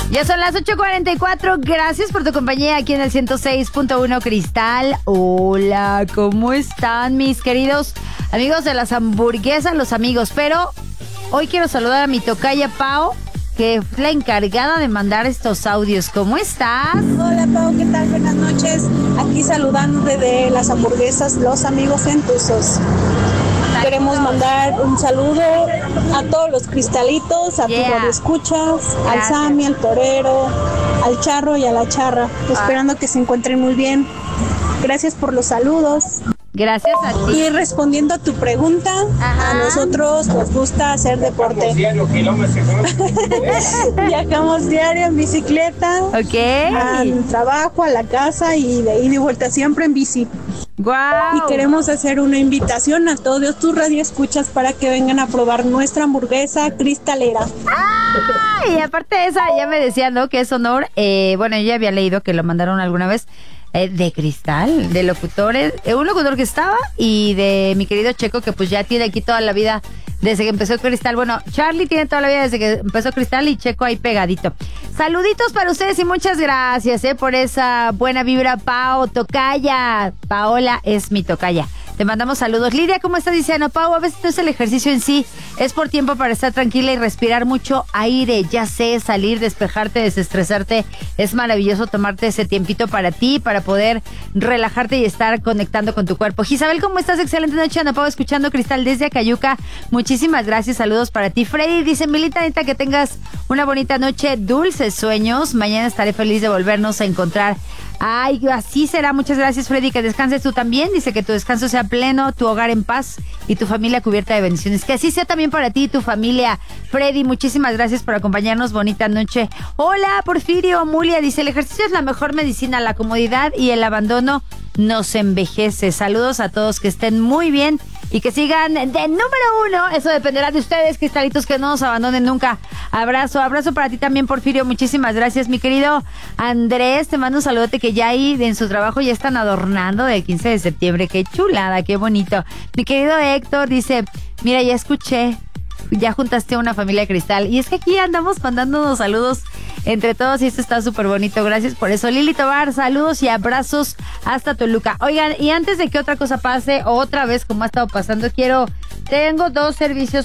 Ya son las 8:44. Gracias por tu compañía aquí en el 106.1 Cristal. Hola, ¿cómo están mis queridos amigos de las hamburguesas, los amigos? Pero hoy quiero saludar a mi tocaya Pau, que es la encargada de mandar estos audios. ¿Cómo estás? Hola Pau, ¿qué tal? Buenas noches. Aquí saludándote de las hamburguesas, los amigos entusos. Queremos mandar un saludo a todos los cristalitos, a tus radioescuchas, al Sammy, al torero, al charro y a la charra. Esperando que se encuentren muy bien. Gracias por los saludos. Gracias a ti. Y respondiendo a tu pregunta, a nosotros nos gusta hacer deporte. Viajamos diario en bicicleta, al trabajo, a la casa y de ida y vuelta siempre en bici. Wow. Y queremos hacer una invitación a todos tus radioescuchas para que vengan a probar nuestra hamburguesa cristalera. Y aparte de esa, ya me decían, ¿no? Que es honor. Bueno, yo ya había leído que lo mandaron alguna vez. De Cristal, de locutores, un locutor que estaba y de mi querido Checo, que pues ya tiene aquí toda la vida desde que empezó Cristal. Bueno, Charlie tiene toda la vida desde que empezó Cristal y Checo ahí pegadito. Saluditos para ustedes y muchas gracias por esa buena vibra, Pau, tocaya. Paola es mi tocaya. Te mandamos saludos. Lidia, ¿cómo estás? Dice Ana Pau, a veces no es el ejercicio en sí, es por tiempo para estar tranquila y respirar mucho aire. Ya sé, salir, despejarte, desestresarte. Es maravilloso tomarte ese tiempito para ti, para poder relajarte y estar conectando con tu cuerpo. Isabel, ¿cómo estás? Excelente noche, Ana Pau, escuchando Cristal desde Acayuca. Muchísimas gracias, saludos para ti. Freddy dice, Milita, neta, que tengas una bonita noche, dulces sueños. Mañana estaré feliz de volvernos a encontrar. Ay, así será. Muchas gracias, Freddy. Que descanses tú también. Dice que tu descanso sea pleno, tu hogar en paz y tu familia cubierta de bendiciones. Que así sea también para ti y tu familia. Freddy, muchísimas gracias por acompañarnos. Bonita noche. Hola, Porfirio Mulia. Dice, el ejercicio es la mejor medicina. La comodidad y el abandono nos envejece. Saludos a todos, que estén muy bien y que sigan de número 1. Eso dependerá de ustedes, cristalitos, que no nos abandonen nunca. Abrazo para ti también, Porfirio. Muchísimas gracias, mi querido Andrés. Te mando un saludote, que ya ahí en su trabajo ya están adornando del 15 de septiembre. Qué chulada, qué bonito. Mi querido Héctor dice, mira, ya escuché, ya juntaste a una familia de Cristal. Y es que aquí andamos mandándonos saludos entre todos y esto está súper bonito. Gracias por eso. Lili Tobar, saludos y abrazos hasta Toluca. Oigan, y antes de que otra cosa pase, otra vez como ha estado pasando, tengo 2 servicios